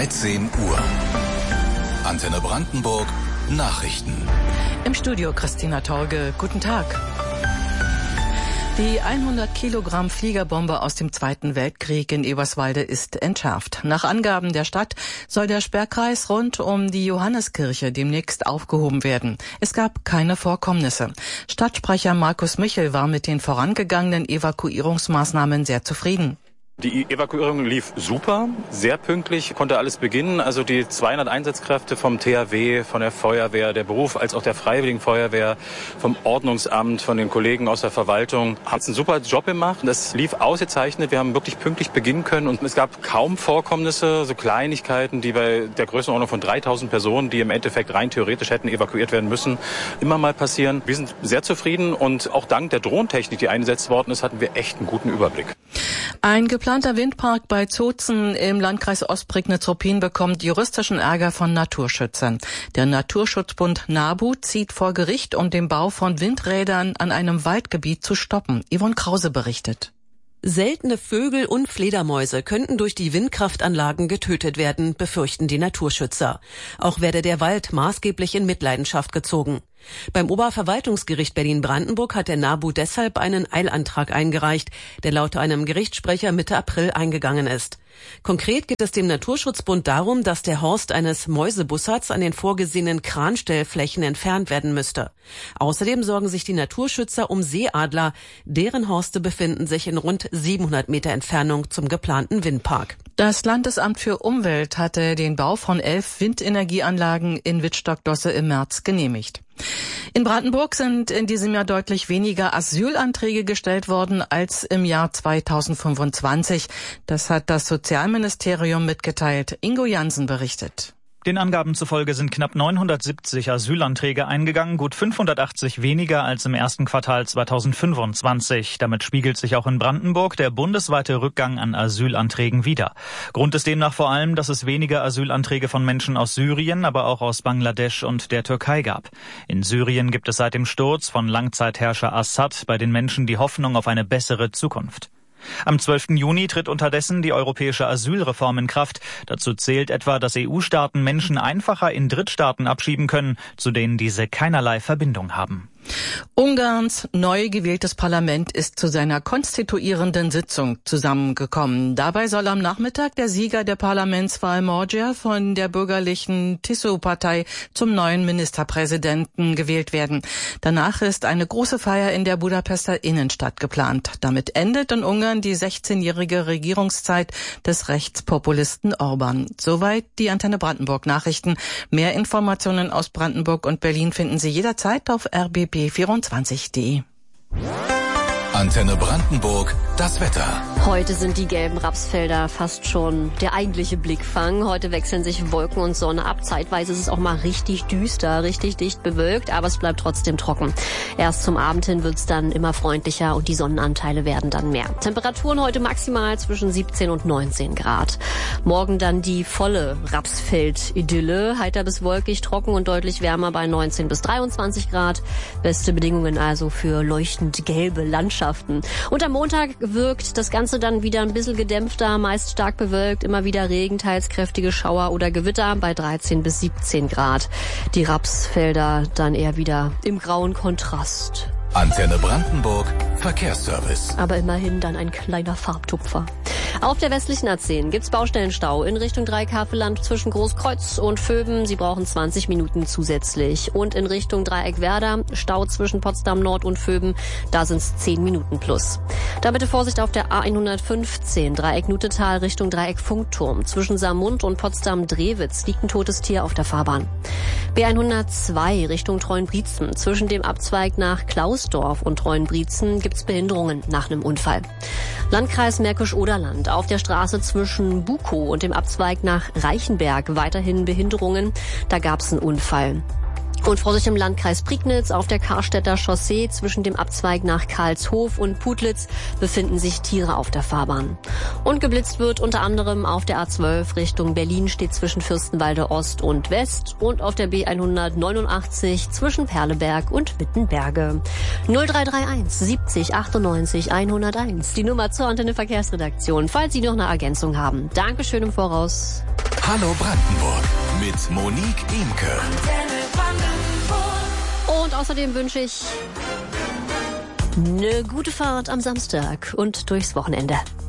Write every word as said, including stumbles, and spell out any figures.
dreizehn Uhr. Antenne Brandenburg Nachrichten. Im Studio Christina Torge. Guten Tag. Die hundert Kilogramm Fliegerbombe aus dem Zweiten Weltkrieg in Eberswalde ist entschärft. Nach Angaben der Stadt soll der Sperrkreis rund um die Johanneskirche demnächst aufgehoben werden. Es gab keine Vorkommnisse. Stadtsprecher Markus Michel war mit den vorangegangenen Evakuierungsmaßnahmen sehr zufrieden. Die Evakuierung lief super, sehr pünktlich, konnte alles beginnen. Also die zweihundert Einsatzkräfte vom T H W, von der Feuerwehr, der Beruf, als auch der Freiwilligen Feuerwehr, vom Ordnungsamt, von den Kollegen aus der Verwaltung, haben einen super Job gemacht. Das lief ausgezeichnet. Wir haben wirklich pünktlich beginnen können und es gab kaum Vorkommnisse, so Kleinigkeiten, die bei der Größenordnung von dreitausend Personen, die im Endeffekt rein theoretisch hätten evakuiert werden müssen, immer mal passieren. Wir sind sehr zufrieden und auch dank der Drohntechnik, die eingesetzt worden ist, hatten wir echt einen guten Überblick. Ein geplanter Windpark bei Zozen im Landkreis Ostprignitz-Ruppin bekommt juristischen Ärger von Naturschützern. Der Naturschutzbund NABU zieht vor Gericht, um den Bau von Windrädern an einem Waldgebiet zu stoppen. Yvonne Krause berichtet. Seltene Vögel und Fledermäuse könnten durch die Windkraftanlagen getötet werden, befürchten die Naturschützer. Auch werde der Wald maßgeblich in Mitleidenschaft gezogen. Beim Oberverwaltungsgericht Berlin-Brandenburg hat der NABU deshalb einen Eilantrag eingereicht, der laut einem Gerichtssprecher Mitte April eingegangen ist. Konkret geht es dem Naturschutzbund darum, dass der Horst eines Mäusebussards an den vorgesehenen Kranstellflächen entfernt werden müsste. Außerdem sorgen sich die Naturschützer um Seeadler. Deren Horste befinden sich in rund siebenhundert Meter Entfernung zum geplanten Windpark. Das Landesamt für Umwelt hatte den Bau von elf Windenergieanlagen in Wittstock-Dosse im März genehmigt. In Brandenburg sind in diesem Jahr deutlich weniger Asylanträge gestellt worden als im Jahr zweitausendfünfundzwanzig. Das hat das Sozialministerium mitgeteilt. Ingo Jansen berichtet. Den Angaben zufolge sind knapp neunhundertsiebzig Asylanträge eingegangen, gut fünfhundertachtzig weniger als im ersten Quartal zweitausendfünfundzwanzig. Damit spiegelt sich auch in Brandenburg der bundesweite Rückgang an Asylanträgen wider. Grund ist demnach vor allem, dass es weniger Asylanträge von Menschen aus Syrien, aber auch aus Bangladesch und der Türkei gab. In Syrien gibt es seit dem Sturz von Langzeitherrscher Assad bei den Menschen die Hoffnung auf eine bessere Zukunft. Am zwölften Juni tritt unterdessen die europäische Asylreform in Kraft. Dazu zählt etwa, dass E U-Staaten Menschen einfacher in Drittstaaten abschieben können, zu denen diese keinerlei Verbindung haben. Ungarns neu gewähltes Parlament ist zu seiner konstituierenden Sitzung zusammengekommen. Dabei soll am Nachmittag der Sieger der Parlamentswahl Magyar von der bürgerlichen Tisza-Partei zum neuen Ministerpräsidenten gewählt werden. Danach ist eine große Feier in der Budapester Innenstadt geplant. Damit endet in Ungarn die sechzehnjährige Regierungszeit des Rechtspopulisten Orban. Soweit die Antenne Brandenburg Nachrichten. Mehr Informationen aus Brandenburg und Berlin finden Sie jederzeit auf r b b vierundzwanzig punkt de. Antenne Brandenburg, das Wetter. Heute sind die gelben Rapsfelder fast schon der eigentliche Blickfang. Heute wechseln sich Wolken und Sonne ab. Zeitweise ist es auch mal richtig düster, richtig dicht bewölkt, aber es bleibt trotzdem trocken. Erst zum Abend hin wird es dann immer freundlicher und die Sonnenanteile werden dann mehr. Temperaturen heute maximal zwischen siebzehn und neunzehn Grad. Morgen dann die volle Rapsfeld-Idylle. Heiter bis wolkig, trocken und deutlich wärmer bei neunzehn bis dreiundzwanzig Grad. Beste Bedingungen also für leuchtend gelbe Landschaften. Und am Montag wirkt das Ganze dann wieder ein bisschen gedämpfter, meist stark bewölkt, immer wieder Regen, teils kräftige Schauer oder Gewitter bei dreizehn bis siebzehn Grad. Die Rapsfelder dann eher wieder im grauen Kontrast. Antenne Brandenburg, Verkehrsservice. Aber immerhin dann ein kleiner Farbtupfer. Auf der westlichen A zehn gibt's Baustellenstau in Richtung Dreieck-Havelland zwischen Großkreuz und Vöben. Sie brauchen zwanzig Minuten zusätzlich. Und in Richtung Dreieck-Werder Stau zwischen Potsdam Nord und Vöben. Da sind's zehn Minuten plus. Da bitte Vorsicht auf der A hundertfünfzehn Dreieck-Nutetal Richtung Dreieck-Funkturm. Zwischen Saarmund und Potsdam-Drewitz liegt ein totes Tier auf der Fahrbahn. B hundertzwei Richtung Treuenbrietzen. Zwischen dem Abzweig nach Klausdorf und Treuenbrietzen gibt's Behinderungen nach einem Unfall. Landkreis Märkisch-Oderland. Auf der Straße zwischen Bukow und dem Abzweig nach Reichenberg weiterhin Behinderungen. Da gab's einen Unfall. Und Vorsicht im Landkreis Prignitz auf der Karstädter Chaussee zwischen dem Abzweig nach Karlshof und Putlitz befinden sich Tiere auf der Fahrbahn. Und geblitzt wird unter anderem auf der A zwölf Richtung Berlin, steht zwischen Fürstenwalde Ost und West, und auf der B hundertneunundachtzig zwischen Perleberg und Wittenberge. null drei drei eins siebzig achtundneunzig hunderteins, die Nummer zur Antenne Verkehrsredaktion, falls Sie noch eine Ergänzung haben. Dankeschön im Voraus. Hallo Brandenburg mit Monique Imke. Und außerdem wünsche ich eine gute Fahrt am Samstag und durchs Wochenende.